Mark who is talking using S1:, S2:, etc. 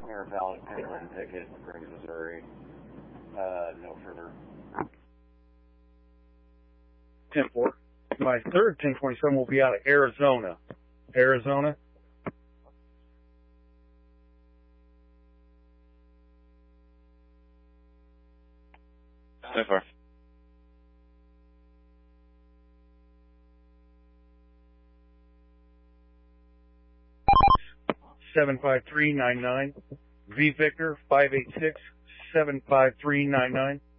S1: Air valid Penguin ticket, Springs, Missouri. No further.
S2: 10-4. My third 1027 will be out of Arizona. Arizona.
S3: So far.
S2: 75399. V Victor 586 75399.